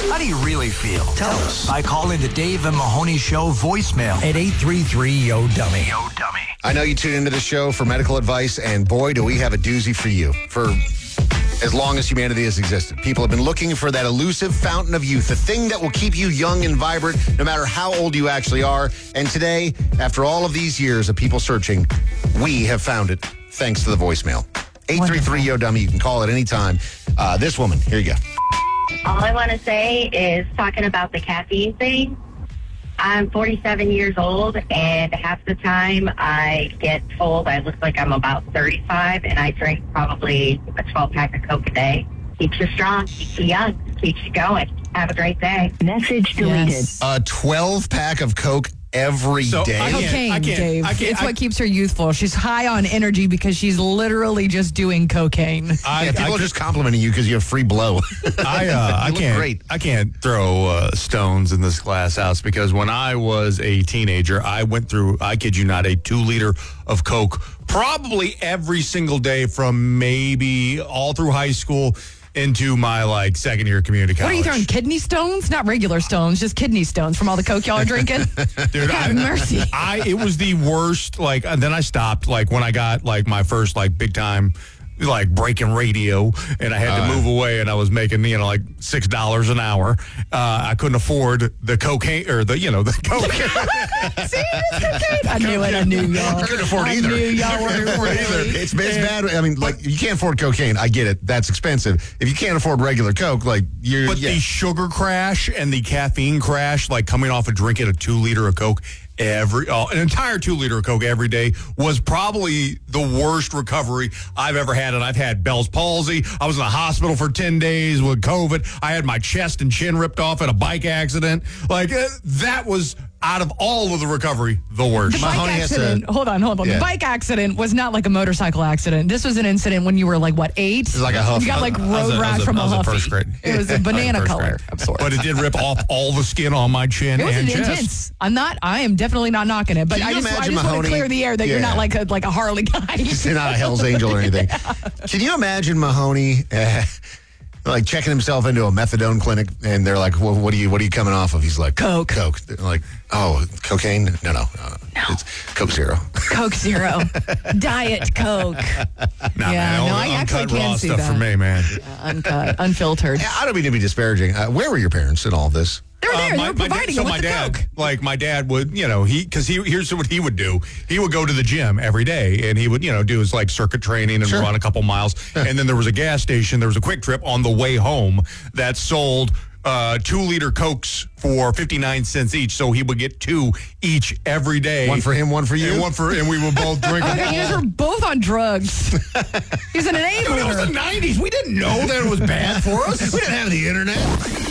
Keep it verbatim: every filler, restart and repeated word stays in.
How do you really feel? Tell us by calling the Dave and Mahoney Show voicemail at eight three three, yo dummy. Yo dummy. I know you tune into the show for medical advice, and boy, do we have a doozy for you. For as long as humanity has existed, people have been looking for that elusive fountain of youth, the thing that will keep you young and vibrant no matter how old you actually are. And today, after all of these years of people searching, we have found it thanks to the voicemail. eight three three, yo dummy. You can call at any time. Uh, this woman, here you go. All I want to say is talking about the caffeine thing. I'm forty-seven years old, and half the time I get told I look like I'm about thirty-five, and I drink probably a twelve-pack of Coke a day. Keeps you strong, keeps you young, keeps you going. Have a great day. Message deleted. Yes. A twelve-pack of Coke every So, day. I can't- Cocaine, I can't- Dave. I can't- it's I- what keeps her youthful. She's high on energy because she's literally just doing cocaine. I, yeah, people I, are just complimenting you because you have free blow. I, uh, I look can't. great. I can't throw uh, stones in this glass house because when I was a teenager, I went through. I kid you not, a two liter of Coke probably every single day from maybe all through high school into my like second year community college. What are you throwing? Kidney stones? Not regular stones, just kidney stones from all the Coke y'all are drinking? Dude, Have I, mercy. I it was the worst. Like, and then I stopped. Like when I got like my first like big time. Like breaking radio, and I had to Uh. move away, and I was making you know like six dollars an hour. Uh, I couldn't afford the cocaine or the you know the coke. See, it's cocaine. I knew it. I knew y'all. Couldn't afford I either. knew y'all were Couldn't afford either. really- It's, it's bad. I mean, like you can't afford cocaine. I get it. That's expensive. If you can't afford regular Coke, like you're. But yeah. the sugar crash and the caffeine crash, like coming off of drinking a two liter of Coke every, oh, an entire two liter of Coke every day was probably the worst recovery I've ever had. And I've had Bell's palsy. I was in the hospital for ten days with COVID. I had my chest and chin ripped off in a bike accident. Like uh, that was out of all of the recovery, the worst. The bike Mahoney has to- accident. hold on, hold on. Yeah. The bike accident was not like a motorcycle accident. This was an incident when you were like what eight? was like a huff. You got like I was road a- I rash was a- from I a was in huffy. first grade. It was a I was in banana first color grade. of sorts. But it did rip off all the skin on my chin It was and chest. intense. I'm not. I am definitely not knocking it. But Can I you just, I imagine just want Mahoney- to clear the air that you're Yeah. not like a like a Harley guy. You're not a Hell's Angel or anything. Can you imagine Mahoney uh, like checking himself into a methadone clinic, and they're like, well, "What are you? What are you coming off of?" He's like, Coke. Coke." They're like, "Oh, cocaine? No, no, no, no. It's Coke Zero." Coke Zero, Diet Coke. Nah, Yeah, man, no, all I the actually uncut can raw see stuff that. for me, man. Uncut, unfiltered. I don't mean to be disparaging. Uh, where were your parents in all of this? They were there. Uh, they my- were my dad- providing so it with my the dad, Coke. like my dad would, you know, he because he here's what he would do. He would go to the gym every day, and he would, you know, do his like circuit training and Sure. run a couple miles. And then there was a gas station. There was a Quick Trip on the way home that sold uh, two liter Cokes for fifty-nine cents each. So he would get two each every day. One for him, one for you? and one for, and we would both drink. Oh, them you guys all. were both on drugs. He's an Dude, it was the enabler. nineties. We didn't know that it was bad for us. We didn't have the internet.